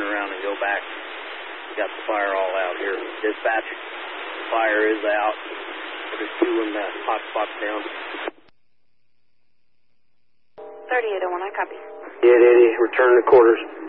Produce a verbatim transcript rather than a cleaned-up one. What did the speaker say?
around and go back. We got the fire all out here. Dispatch, fire is out. We're just cooling the hot spots down. thirty-eight oh one, I copy. Yeah, Eddie, return to quarters.